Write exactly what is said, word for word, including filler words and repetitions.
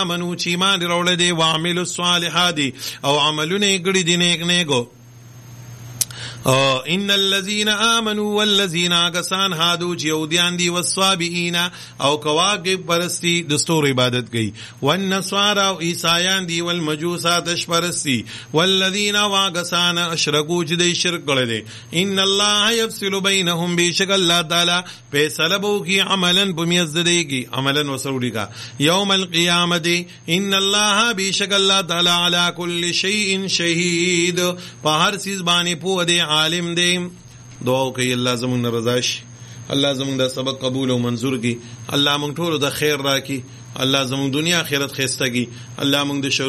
آمنو چې ایمان راوړل دي وعملوا الصالحات او عملونه کړي دي نیک نیکو ان الذين امنوا والذين كسان هادو چې يهوديان دي والصابئين او کواکب پرستی دستور عبادت کوي والنصارى او عیسایان دي والمجوس آتش پرستی والذين واغسان اشركوا چې د شرک کړي دي ان الله يفصل بينهم بشک الله تعالی فیصله بو کی عملا بمیزدی کی عملا وسروڑی کا یوم القیامت ان الله بشک الله تعالی على كل شيء شهید په هر چیز باندې پوه دی عالم دی. دعا کوي الله زموږ رضا شي، الله زموږ د سبق قبول او منظور کی، الله موږ ټول د خیر راکړي، الله زموږ دنیا آخرت خسته کی، الله موږ د